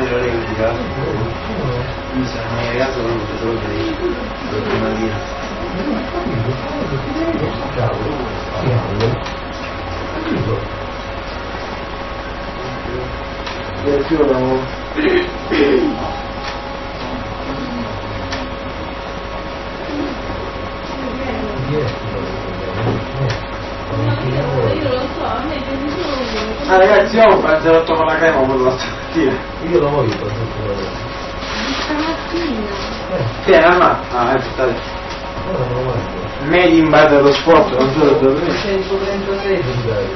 lo replica, mi sono negato solo per l'ultima lira. Ah ragazzi, io ho mangiato con la crema per la stamattina. Io lo voglio per Stamattina. Tieni, ma aspettate. Made in base allo sport, non solo da dormire. 136 dai.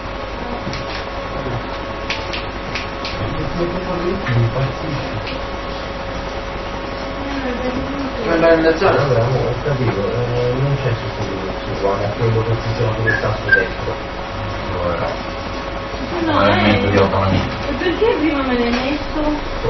L'organizzazione? Allora, ho capito, non c'è su uguale a quello che funziona con il tasto destro. No, di autonomia. e perché prima me l'hai messo?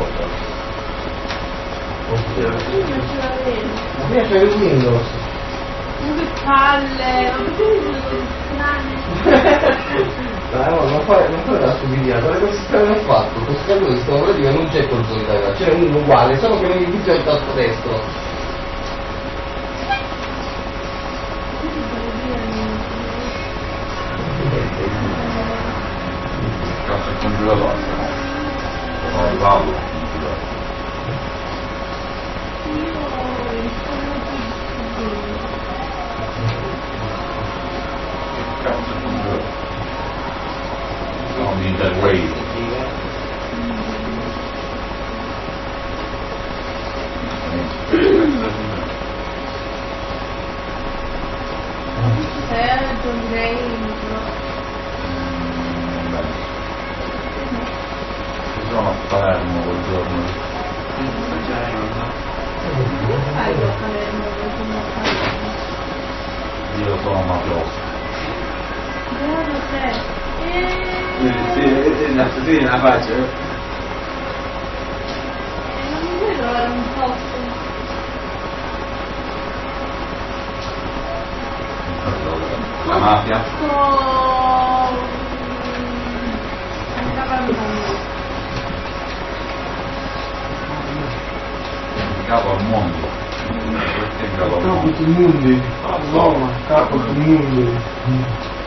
Prima ce l'avevo. Ma prima c'è il Windows. Ma che palle, ma perché mi sono così strane? Dai, non fare la stupidità, guarda cosa strano ho fatto, questo caso di sto pratica non c'è consolidato, c'è uno uguale, solo che non gli funziona il tasto destro. Cazzo il computer sono arrivato. Cazzo il computer. Sono di Interwave. Certo, direi Ci sono a Palermo quel giorno. fai lo Palermo, Io sono mafioso. bravo te. Sì, la faccio. Non mi vedo ora un posto. La mafia? Andava al mondo. In capo al mondo. Perché in capo al Capo mondo? del mondo. Roma, capo del mondo.